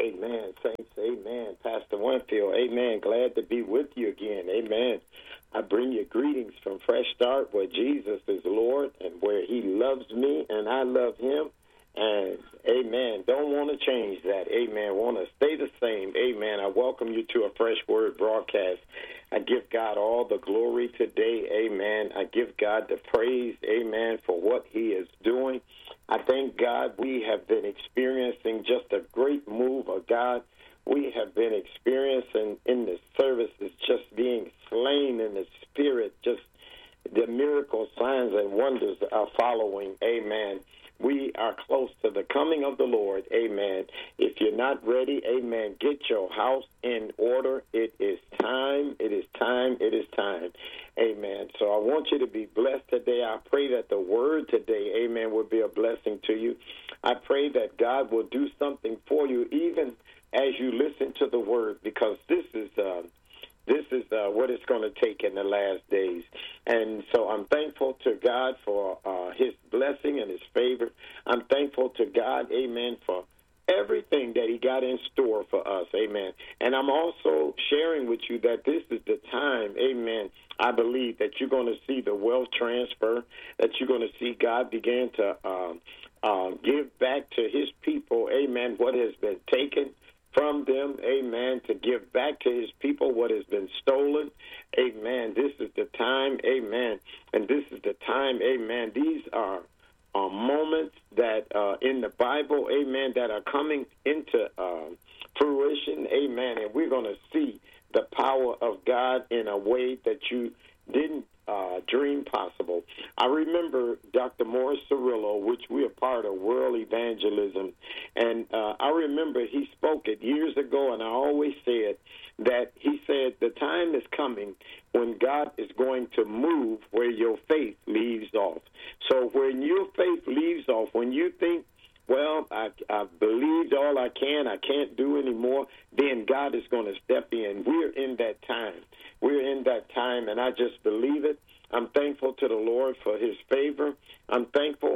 Amen. Saints, amen. Pastor Winfield, amen. Glad to be with you again. Amen. I bring you greetings from Fresh Start, where Jesus is Lord and where he loves me and I love him. And, amen, don't want to change that. Amen. Want to stay the same. Amen. I welcome you to a Fresh Word broadcast. I give God all the glory today. Amen. I give God the praise. Amen. For what he is doing. I thank God we have been experiencing just a great move of God. We have been experiencing in the services just being slain in the spirit. Just the miracle signs and wonders are following. Amen. We are close to the coming of the Lord. Amen. If you're not ready, amen, get your house in order. It is time. It is time. It is time. Amen. So I want you to be blessed today. I pray that the word today, amen, will be a blessing to you. I pray that God will do something for you even as you listen to the word, because this is what it's going to take in the last days. And so I'm thankful to God for his blessing and his favor. I'm thankful to God, amen, for everything that he got in store for us, amen. And I'm also sharing with you that this is the time, amen, I believe that you're going to see the wealth transfer, that you're going to see God begin to give back to his people, amen, what has been taken from them, amen, to give back to his people what has been stolen. Amen. This is the time, amen. And this is the time, amen. These are moments that in the Bible, amen, that are coming into fruition, amen. And we're going to see the power of God in a way that you didn't dream possible. I remember Dr. Morris Cirillo, which we are part of World Evangelism, and I remember he spoke it years ago, and I always said that he said the time is coming when God is going to move where your faith leaves off. So when your faith leaves off, when you think, well, I've believed all I can't do anymore, then God is going to step in. We're in that time. We're in that time, and I just believe it. I'm thankful to the Lord for his favor. I'm thankful.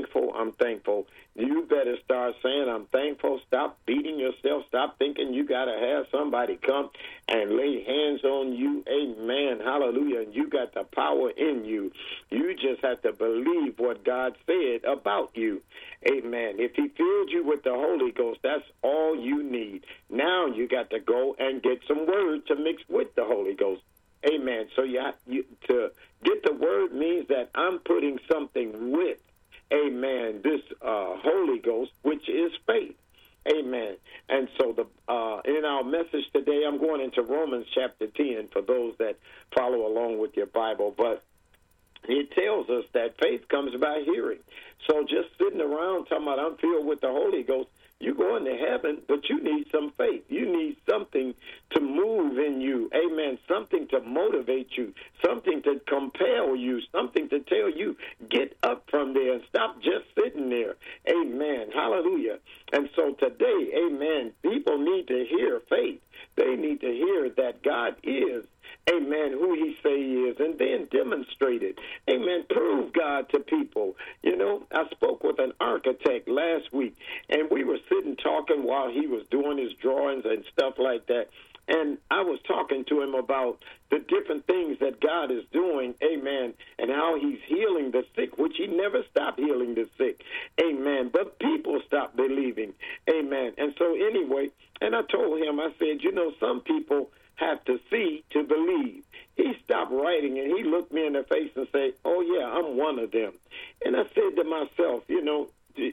You better start saying, I'm thankful. Stop beating yourself. Stop thinking you got to have somebody come and lay hands on you. Amen. Hallelujah. And you got the power in you. You just have to believe what God said about you. Amen. If he filled you with the Holy Ghost, that's all you need. Now you got to go and get some word to mix with the Holy Ghost. Amen. So to get the word means that I'm putting something with, amen, this Holy Ghost, which is faith. Amen. And so in our message today, I'm going into Romans chapter 10 for those that follow along with your Bible. But it tells us that faith comes by hearing. So just sitting around talking about I'm filled with the Holy Ghost, you're going to heaven, but you need some faith. You need something to move in you. Amen. Something to motivate you, something to compel you, something to tell you, get up from there and stop just sitting there. Amen. Hallelujah. And so today, amen, people need to hear faith. They need to hear that God is, amen, who he say he is, and then demonstrate it. Amen. Prove God to people. You know, I spoke with an architect last week, and we were sitting talking while he was doing his drawings and stuff like that. And I was talking to him about the different things that God is doing, amen, and how he's healing the sick, which he never stopped healing the sick, amen. But people stopped believing, amen. And so anyway, and I told him, I said, you know, some people have to see to believe. He stopped writing, and he looked me in the face and said, oh, yeah, I'm one of them. And I said to myself, you know,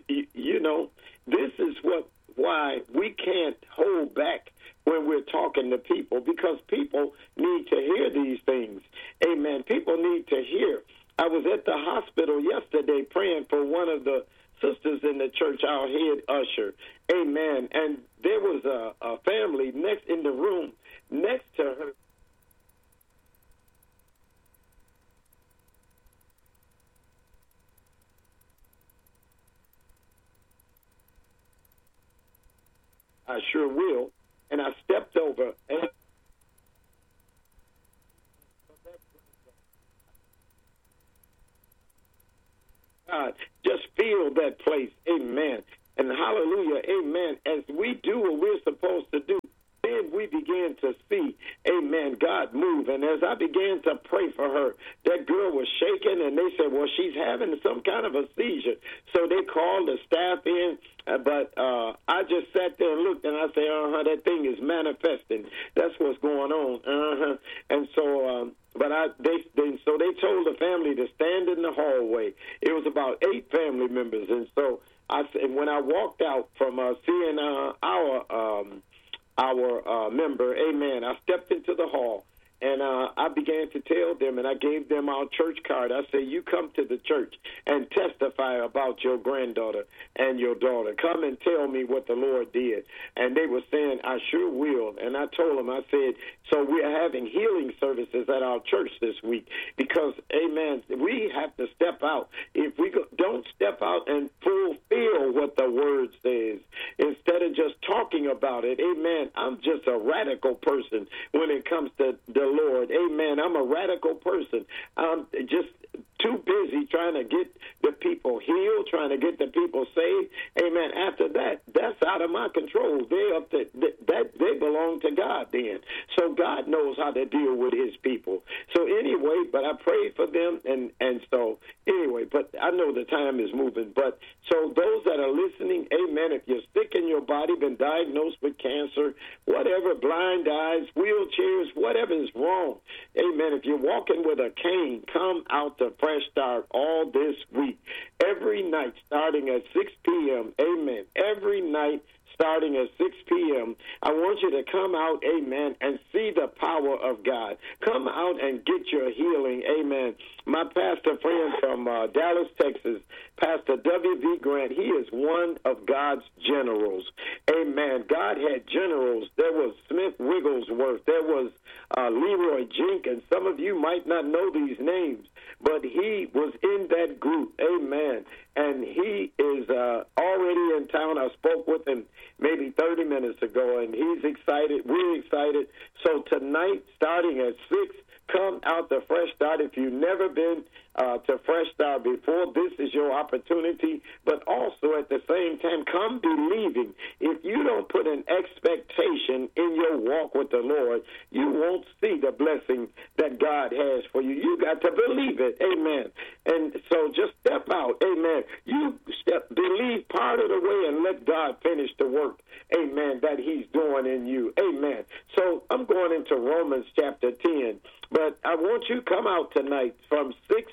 this is why we can't hold back when we're talking to people, because people need to hear these things. Amen. People need to hear. I was at the hospital yesterday praying for one of the sisters in the church, our head usher. Amen. And there was a family next in the room next to her. I sure will. And I stepped over and God, just feel that place. Amen. And hallelujah, amen, as we do what we're supposed to do, then we began to see, amen, God move. And as I began to pray for her, that girl was shaking, and they said, well, she's having some kind of a seizure. So they called the staff in, but I just sat there and looked, and I said, that thing is manifesting. That's what's going on. And so... So they told the family to stand in the hallway. It was about 8 family members, and so when I walked out from seeing our member, amen, I stepped into the hall. And I began to tell them, and I gave them our church card. I said, you come to the church and testify about your granddaughter and your daughter. Come and tell me what the Lord did. And they were saying, I sure will. And I told them, I said, so we're having healing services at our church this week because, amen, we have to step out. If we don't step out and fulfill what the word says, instead of just talking about it, amen, I'm just a radical person when it comes to the Lord. Amen. I'm a radical person. I'm just too busy trying to get the people healed, trying to get the people saved. Amen. After that, that's out of my control. They belong to God then. So God knows how to deal with his people. So anyway, but I prayed for them, and so anyway, but I know the time is moving. But so those that are listening, amen, if you're sick in your body, been diagnosed with cancer, whatever, blind eyes, wheelchairs, whatever is wrong, amen, if you're walking with a cane, come out to Fresh Start all this week, every night starting at 6 p.m., amen, every night starting at 6 p.m. I want you to come out, amen, and see the power of God. Come out and get your healing, amen. My pastor friend from Dallas, Texas, Pastor W.V. Grant, he is one of God's generals. Amen. God had generals. There was Smith Wigglesworth. There was Leroy Jenkins. Some of you might not know these names, but he was in that group. Amen. And he is already in town. I spoke with him maybe 30 minutes ago, and he's excited. We're excited. So tonight, starting at 6, come out to Fresh Start. If you've never been to Fresh Start before, this is your opportunity. But also at the same time, come believing. If you don't put an expectation in your walk with the Lord, you won't see the blessing that God has for you. You got to believe it. Amen. And so just step out. Amen. You believe part of the way and let God finish the work. Amen. That he's doing in you. Amen. So I'm going into Romans chapter 10. But I want you to come out tonight from 6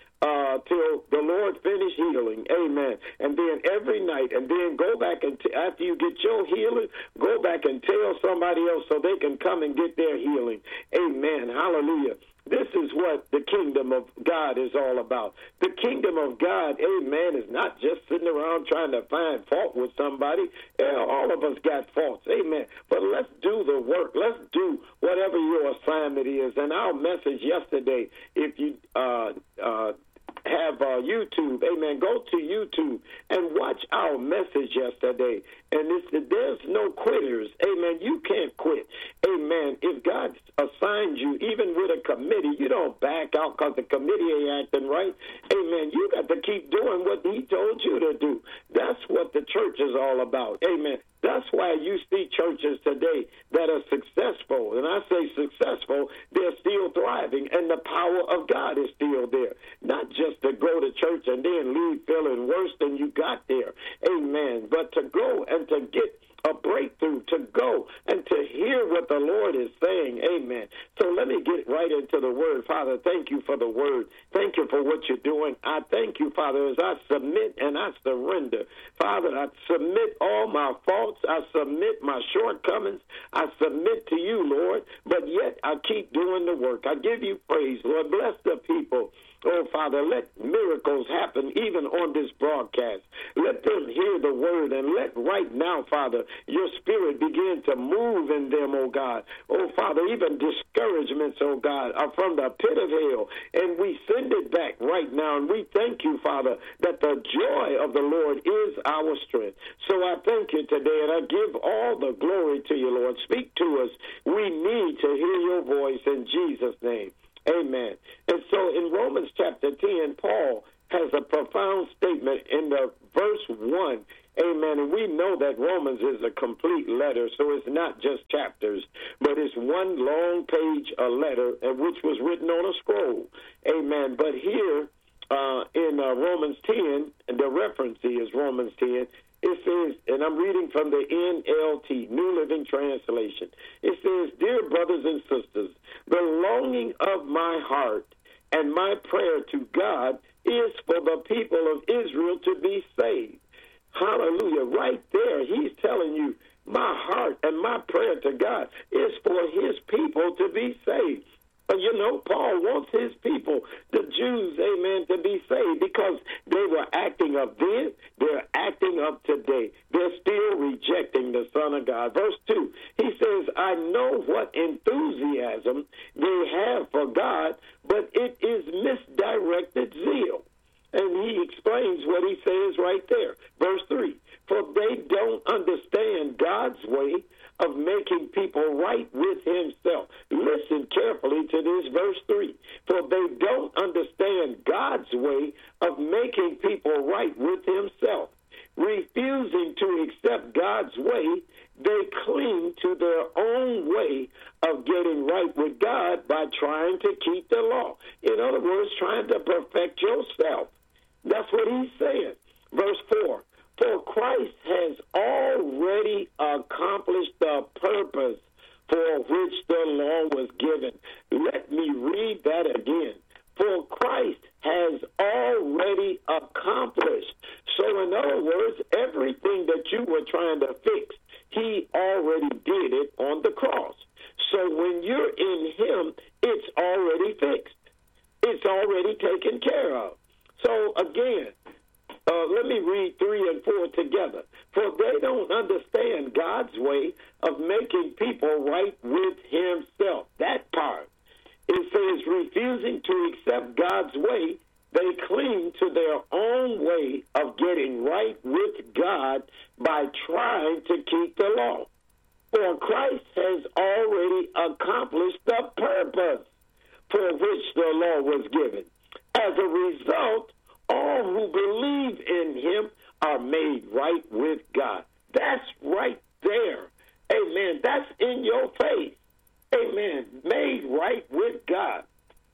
till the Lord finish healing. Amen. And then every night, and then go back and after you get your healing, go back and tell somebody else so they can come and get their healing. Amen. Hallelujah. This is what the kingdom of God is all about. The kingdom of God, amen, is not just sitting around trying to find fault with somebody. All of us got faults, amen. But let's do the work. Let's do whatever your assignment is. And our message yesterday, if you have YouTube, amen, go to YouTube and watch our message yesterday. And there's no quitters, amen. You can't quit, amen. If God assigned you, even with a committee, you don't back out because the committee ain't acting right, amen. You got to keep doing what he told you to do. That's what the church is all about, amen. That's why you see churches today that are successful. And I say successful, they're still thriving, and the power of God is still there. Not just to go to church and then leave feeling worse than you got there. Amen. But to go and to get a breakthrough, to go and to hear what the Lord is saying. Amen. So let me get right into the word. Father, thank you for the word. Thank you for what you're doing. I thank you, Father, as I submit and I surrender. Father, I submit all my faults. I submit my shortcomings. I submit to you, Lord, but yet I keep doing the work. I give you praise, Lord. Bless the people. Oh, Father, let miracles happen even on this broadcast. Let them hear the word, and let right now, Father, your spirit begin to move in them, oh God. Oh, Father, even discouragements, oh God, are from the pit of hell, and we send it back right now, and we thank you, Father, that the joy of the Lord is our strength. So I thank you today, and I give all the glory to you, Lord. Speak to us. We need to hear your voice in Jesus' name. Amen. And so in Romans chapter 10, Paul has a profound statement in the verse 1. Amen. And we know that Romans is a complete letter, so it's not just chapters, but it's one long page, a letter, which was written on a scroll. Amen. But here in Romans 10, and the reference is Romans 10, it says, and I'm reading from the NLT, New Living Translation. It says, "Dear brothers and sisters, the longing of my heart and my prayer to God is for the people of Israel to be saved." Hallelujah. Right there, he's telling you, my heart and my prayer to God is for his people to be saved. But you know, Paul wants his people, the Jews, amen, to be saved because they were acting up then, they're acting up today. They're still rejecting the Son of God. Verse 2, he says, "I know what enthusiasm they have for God, but it is misdirected zeal." And he explains what he says right there. Verse 3, "For they don't understand God's way of making people right with himself." Listen carefully to this verse 3. "For they don't understand God's way of making people right with himself. Refusing to accept God's way, they cling to their own way of getting right with God by trying to keep the law." In other words, trying to perfect yourself. That's what he's saying. Verse 4, "For Christ has already accomplished the purpose for which the law was given." Let me read that again. For Christ has already accomplished. So in other words, everything that you were trying to fix, he already did it on the cross. So when you're in him, it's already fixed. It's already taken care of. So again, let me read 3 and 4 together. "For they don't understand God's way of making people right with himself." That part. It says, refusing to accept God's way, they cling to their own way of getting right with God by trying to keep the law. For Christ has already accomplished the purpose for which the law was given. As a result, all who believe in him are made right with God. That's right there. Amen. That's in your face. Amen. Made right with God.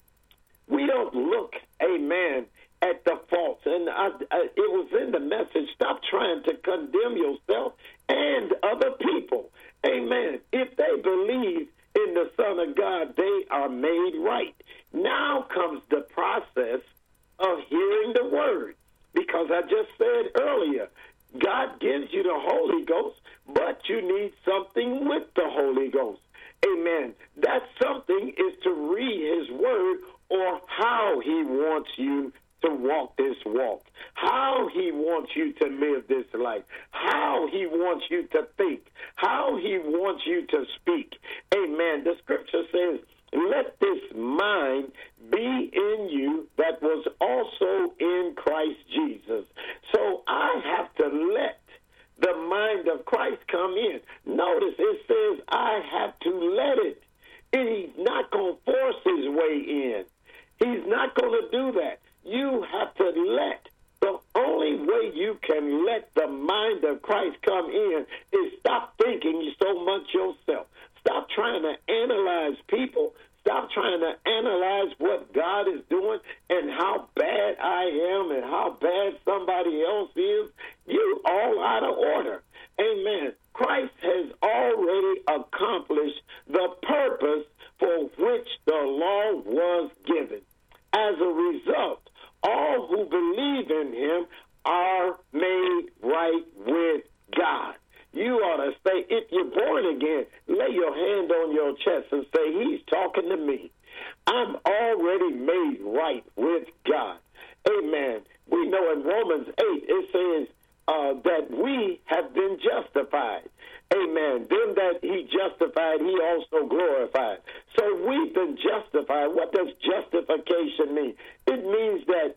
We don't look, amen, at the faults. And it was in the message, stop trying to condemn yourself and other people. Amen. If they believe in the Son of God, they are made right. Now comes the process of hearing the word. Because I just said earlier, God gives you the Holy Ghost, but you need something with the Holy Ghost. Amen. That something is to read his word or how he wants you to walk this walk, how he wants you to live this life, how he wants you to think, how he wants you to speak. Amen. The scripture says, "Let this mind be in you that was also in Christ Jesus." So I have to let the mind of Christ come in. Notice it says I have to let it. He's not going to force his way in. He's not going to do that. You have to let. The only way you can let the mind of Christ come in is stop thinking so much yourself. Stop trying to analyze people. Stop trying to analyze what God is doing and how bad I am and how bad somebody else is. You all out of order. Amen. Christ has already accomplished the purpose for which the law was given. As a result, all who believe in him are made right with God. You ought to say, if you're born again, lay your hand on your chest and say, he's talking to me. I'm already made right with God. Amen. We know in Romans 8, it says that we have been justified. Amen. Them that he justified, he also glorified. So we've been justified. What does justification mean? It means that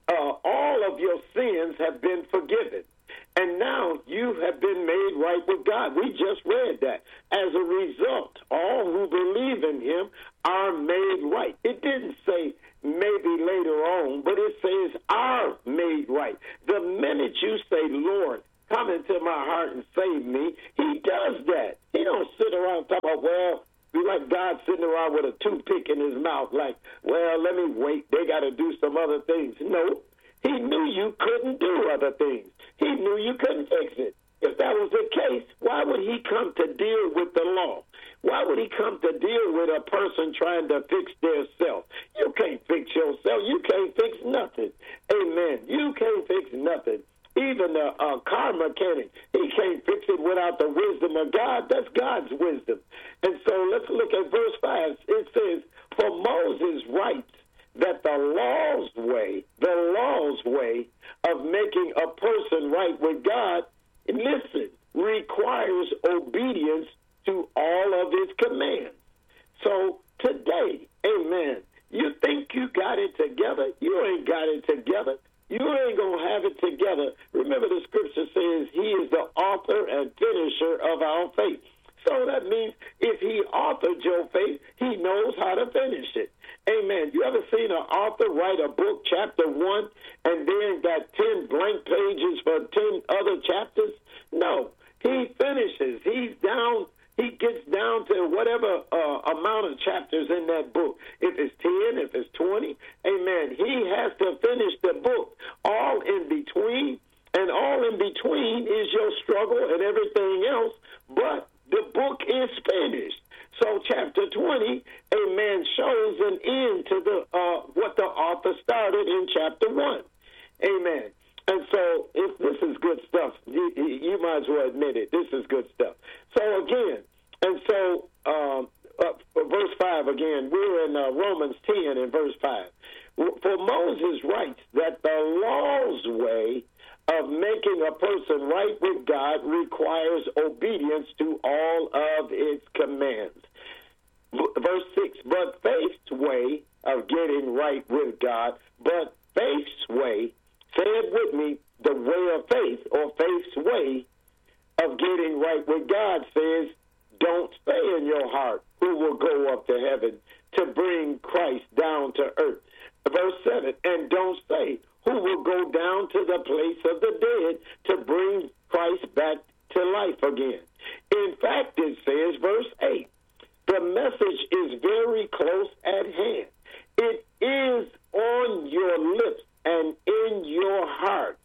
all of your sins have been forgiven. And now you have been made right with God. We just read that. As a result, all who believe in him are made right. It didn't say maybe later on, but it says are made right. The minute you say, Lord, come into me. He does that. He don't sit around talking about, well, be like God sitting around with a toothpick in his mouth like, well, let me wait. They got to do some other things. No, he knew you couldn't do other things. He knew you couldn't fix it. If that was the case, why would he come to deal with the law? Why would he come to deal with a person trying to fix their self? You can't fix yourself. You can't fix nothing. Amen. You can't fix nothing. Even a car mechanic, he can't fix it without the wisdom of God. That's God's wisdom. And so let's look at verse 5. It says, for Moses writes that the law's way of making a person right with God, listen, requires obedience to all of his commands. So today, amen, you think you got it together? You ain't got it together. You ain't going to have it together. Remember, the scripture says he is the author and finisher of our faith. So that means if he authored your faith, he knows how to finish it. Amen. You ever seen an author write a book, chapter 1, and then got 10 blank pages for 10 other chapters? No. He finishes. He gets down to whatever amount of chapters in that book. If it's 10, if it's 20, amen. He has to finish the book. All in between, and all in between is your struggle and everything else, but the book is finished. So chapter 20, amen, shows an end to the what the author started in chapter 1. Amen. And so if this is good stuff. You might as well admit it. This is good stuff. So again, and so verse 5 again, we're in Romans 10 and verse 5. For Moses writes that the law's way of making a person right with God requires obedience to all of its commands. Verse 6, but faith's way of getting right with God, but faith's way, say it with me, the way of faith or faith's way of getting right with God says, don't say in your heart who will go up to heaven to bring Christ down to earth. Verse 7, and don't say who will go down to the place of the dead to bring Christ back to life again. In fact, it says, verse 8, the message is very close at hand. It is on your lips and in your heart.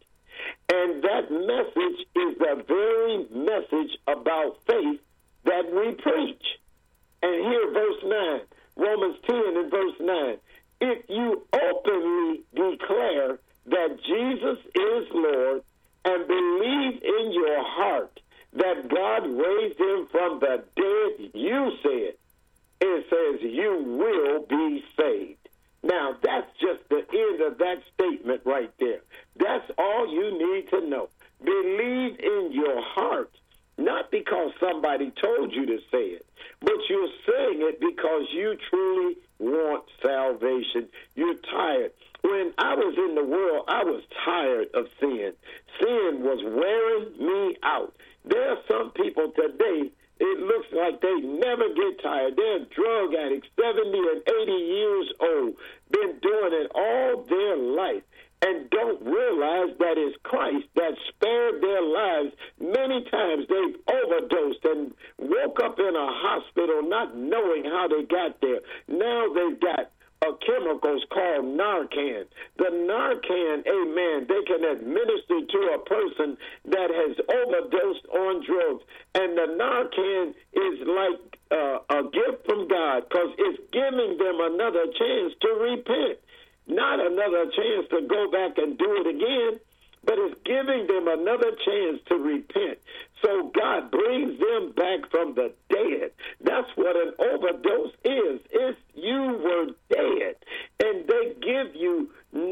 And that message is the very message about faith that we preach. And here, verse 9, Romans 10 and verse 9, if you openly declare that Jesus is Lord and believe in your heart that God raised him from the dead, you said, it says you will be saved. Now, that's just the end of that statement right there. That's all you need to know. Believe in your heart, not because somebody told you to say it, but you're saying it because you truly want salvation. You're tired. When I was in the world, I was tired of sin. Sin was wearing me out. There are some people today, it looks like they never get tired. They're drug addicts, 70 and 80 years old, been doing it all their life, and don't realize that it's Christ that spared their lives. Many times they've overdosed and woke up in a hospital not knowing how they got there. Now they've got chemicals called Narcan. The Narcan, amen, they can administer to a person that has overdosed on drugs. And the Narcan is like a gift from God because it's giving them another chance to repent. Not another chance to go back and do it again, but it's giving them another chance to repent. So God brings them back from the dead. That's what an overdose is. It's you were dead, and they give you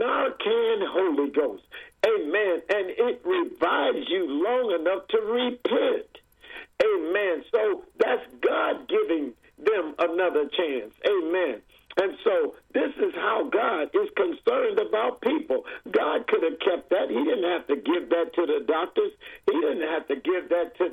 Narcan Holy Ghost. Amen. And it revives you long enough to repent. Amen. So that's God giving them another chance. Amen. And so this is how God is concerned about people. God could have kept that. He didn't have to give that to the doctors. He didn't have to give that to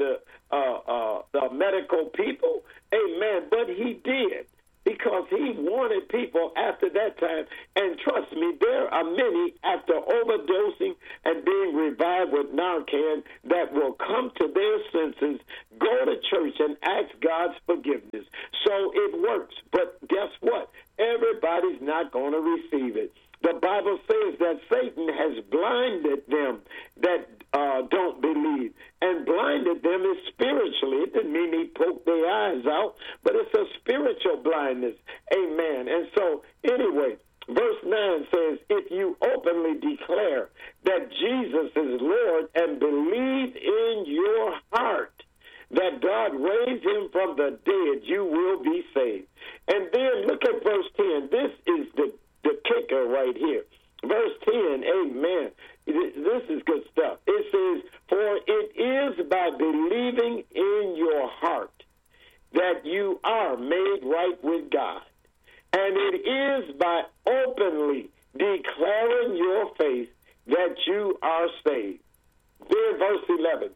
the medical people. Amen. But he did because he wanted people after that time. And trust me, there are many after overdosing and being revived with Narcan that will come to their senses is go to church and ask God's forgiveness. So it works. But guess what? Everybody's not going to receive it. The Bible says that Satan has blinded them that don't believe. And blinded them is spiritually. It didn't mean he poked their eyes out, but it's a spiritual blindness. Amen. And so, anyway, verse 9 says, if you openly declare that Jesus is Lord and believe in your heart that God raised him from the dead, you will be saved. And then look at verse 10. This is the kicker right here. Verse 10, amen. This is good stuff. It says, for it is by believing in your heart that you are made right with God. And it is by openly declaring your faith that you are saved. Then verse 11,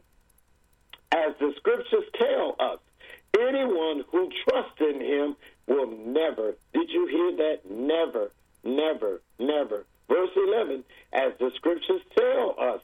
as the scriptures tell us, anyone who trusts in him will never, did you hear that? Never, never, never. Verse 11, as the scriptures tell us,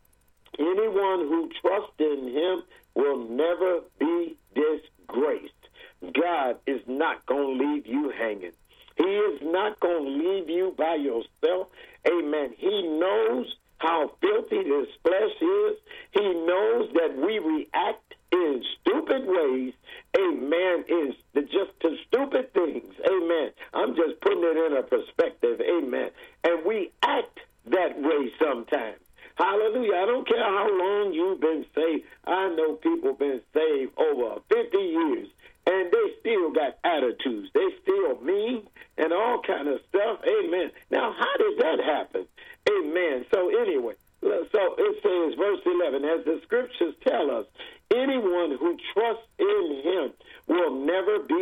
anyone who trusts in him will never be disgraced. God is not going to leave you hanging. He is not going to leave you by yourself. Amen. He knows how filthy this flesh is. He knows that we react in stupid ways. Amen. Is just to stupid things. Amen. I'm just putting it in a perspective. Amen. And we act that way sometimes. Hallelujah. I don't care how long you've been saved. I know people been saved over 50 years, and they still got attitudes. They still mean and all kind of stuff. Amen. Now, how did that happen? Amen. So anyway, so it says, verse 11, as the scriptures tell us, anyone who trusts in him will never be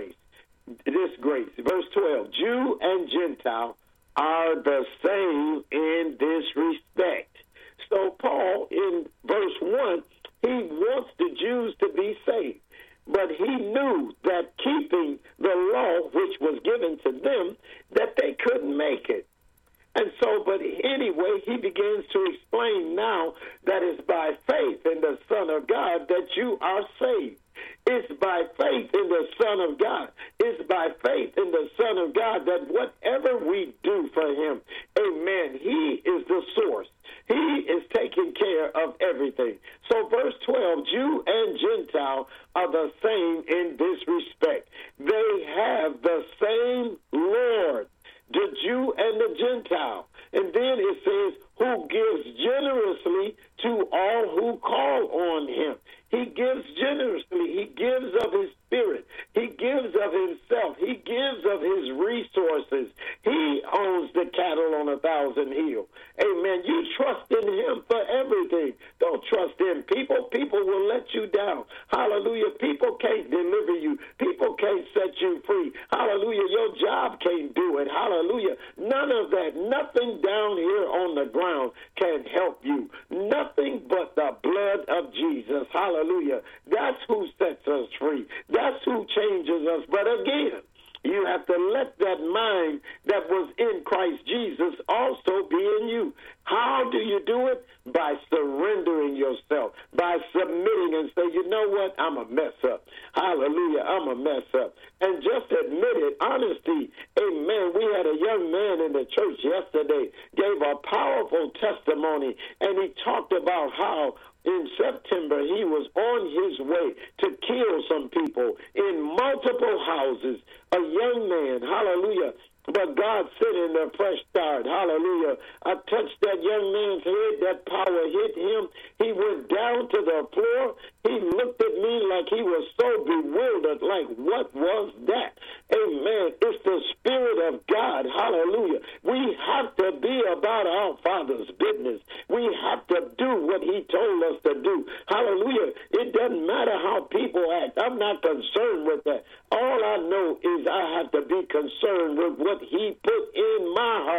disgraced. Verse 12, Jew and Gentile are the same in this respect. So Paul, in verse 1, he wants the Jews to be saved. But he knew that keeping the law, which was given to them, that they couldn't make it. And so, but anyway, he begins to explain now that it's by faith in the Son of God that you are saved. It's by faith in the Son of God. It's by faith in the Son of God that whatever we do for him, amen, he is the source. He is taking care of everything. So verse 12, Jew and Gentile are the same in this respect. They have the same Lord, the Jew and the Gentile. And then it says, who gives generously to all who call on him. He gives generously. He gives of his spirit. He gives of himself. He gives of his resources. He owns the cattle on 1,000 hills. Amen. You trust in him for everything. Don't trust in people. People will let you down. Hallelujah. People can't deliver you. People can't set you free. Hallelujah. Your job can't do it. Hallelujah. None of that. Nothing down here on the ground can help you. Nothing but the blood of Jesus. Hallelujah. That's who sets us free. That's who changes us. But again, you have to let that mind that was in Christ Jesus also be in you. How do you do it? By surrendering yourself, by submitting and say, you know what, I'm a mess up. Hallelujah, I'm a mess up. And just admit it, honesty. Amen. We had a young man in the church yesterday, gave a powerful testimony, and he talked about how in September, he was on his way to kill some people in multiple houses. A young man, hallelujah. But God sent in a fresh start. Hallelujah. I touched that young man's head. That power hit him. He went down to the floor. He looked at me like he was so bewildered, like, what was that? Amen. It's the Spirit of God. Hallelujah. We have to be about our Father's business. We have to do what he told us to do. Hallelujah. It doesn't matter how people act. I'm not concerned with that. All I know is I have to be concerned with what he put in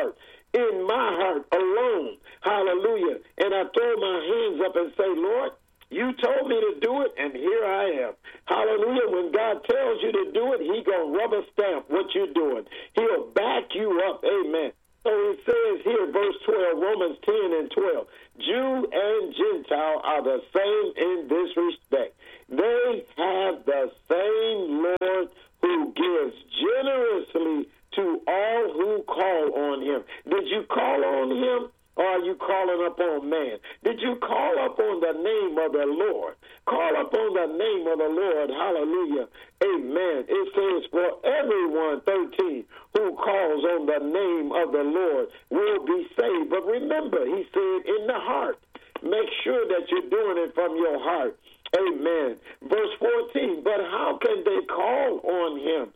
my heart alone. Hallelujah. And I throw my hands up and say, Lord, you told me to do it, and here I am. Hallelujah. When God tells you to do it, he going to rubber stamp what you're doing. He'll back you up. Amen. So it says here, verse 12, Romans 10 and 12, Jew and Gentile are the same in this respect. They have the same Lord who gives generously to all who call on him. Did you call on him? Or are you calling upon man? Did you call upon the name of the Lord? Call upon the name of the Lord. Hallelujah. Amen. It says, for everyone, 13, who calls on the name of the Lord will be saved. But remember, he said, in the heart. Make sure that you're doing it from your heart. Amen. Verse 14, but how can they call on him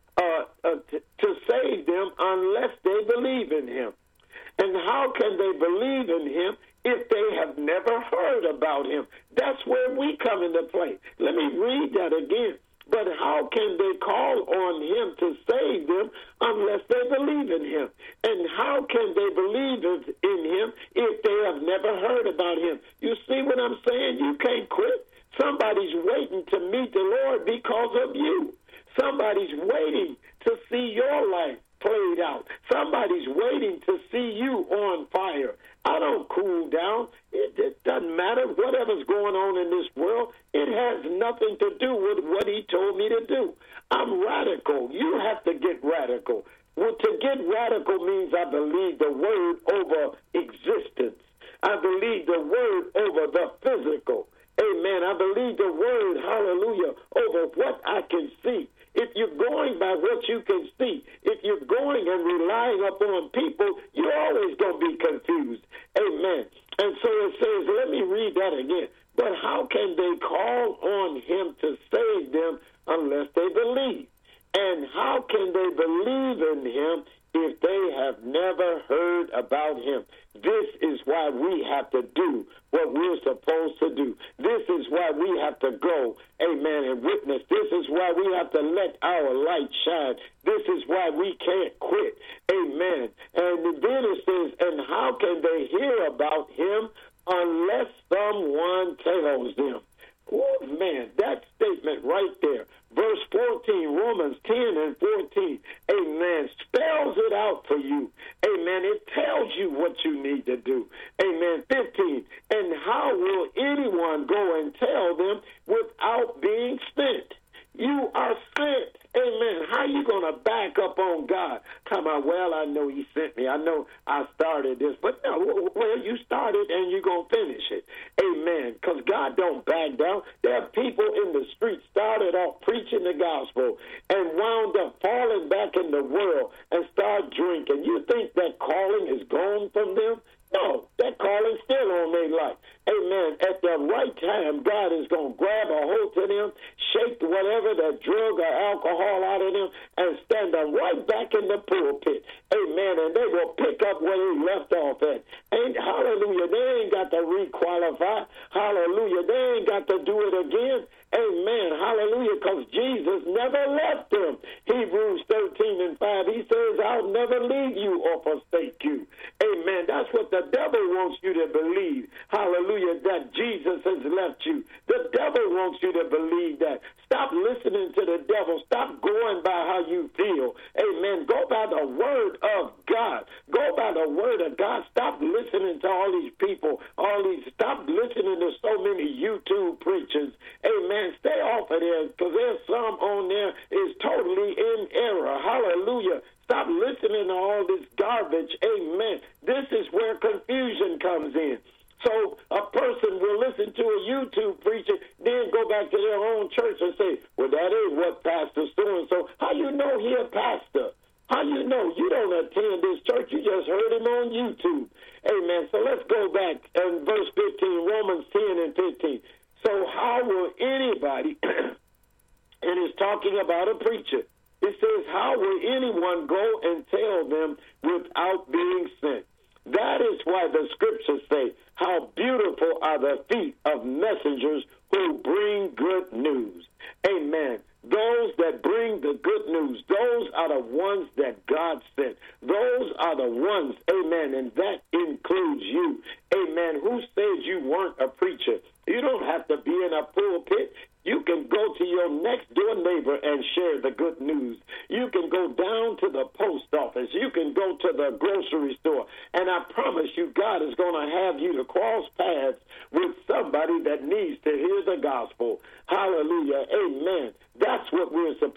to save them unless they believe in him? And how can they believe in him if they have never heard about him? That's where we come into play. Let me read that again. But how can they call on him to save them unless they believe in him? And how can they believe in him if they have never heard about him? You see what I'm saying? You can't quit. Somebody's waiting to meet the Lord because of you. Somebody's waiting to see your life played out. Somebody's waiting to see you on fire. I don't cool down. It doesn't matter whatever's going on in this world. It has nothing to do with what he told me to do. I'm radical. You have to get radical. Well, to get radical means I believe the word over existence. I believe the word over the physical. Amen. I believe the word, hallelujah, over what I can see. If you're going by what you can see, if you're going and relying upon people, you're always going to be confused. Amen. And so it says, let me read that again. But how can they call on him to save them unless they believe? And how can they believe in him if they have never heard about him? This is why we have to do what we're supposed to do. This is why we have to go, amen, and witness. This is why we have to let our light shine. This is why we can't quit, amen. And then it says, and how can they hear about him unless someone tells them? Oh, man, that statement right there, verse 14, Romans 10 and 14, amen, spells it out for you. Amen, it tells you what you need to do. Amen, 15, and how will anyone go and tell them without being sent? You are sent. Amen. How you going to back up on God? Come on, well, I know he sent me. I know I started this. But no, well, you started and you're going to finish it. Amen. Because God don't back down. There are people in the street started off preaching the gospel and wound up falling back in the world and start drinking. You think that calling is gone from them? No, that calling's still on their life. Amen. At the right time, God is going to grab a hold of them, shake whatever the drug or alcohol out of them, and stand them right back in the pulpit. Amen. And they will pick up where they left off at. And hallelujah, they ain't got to requalify. Hallelujah, they ain't got to do it again. Amen. Hallelujah, because Jesus never left them. Hebrews 13 and 5, he says, I'll never leave you or forsake you. Amen. That's what the devil wants you to believe. Hallelujah, that Jesus has left you. The devil wants you to believe that. Stop listening to the devil. Stop going by how you feel. Amen. Go by the word of God. Go by the word of God. Stop listening to all these people. Stop listening to so many YouTube preachers. Amen. Stay off of there because there's some on there is totally in error. Hallelujah. Stop listening to all this garbage. Amen. This is where confusion comes in. So a person will listen to a YouTube preacher, then go back to their own church and say, well, that is what Pastor's doing. So how you know he a pastor? How you know? You don't attend this church. You just heard him on YouTube. Amen. So let's go back in verse 15, Romans 10 and 15. So how will anybody, and it's talking about a preacher, it says, how will anyone go and tell them without being sent? That is why the scriptures say, how beautiful are the feet of messengers who bring good news. Amen. Those that bring the good news, those are the ones that God sent. Those are the ones, amen, and that includes you. Amen. Who says you weren't a preacher? You don't have to be in a pulpit. You can go to your next door neighbor and share the good news. You can go down to the post office. You can can go to the grocery store. And I promise you, God is going to have you to cross paths with somebody that needs to hear the gospel. Hallelujah. Amen. That's what we're supposed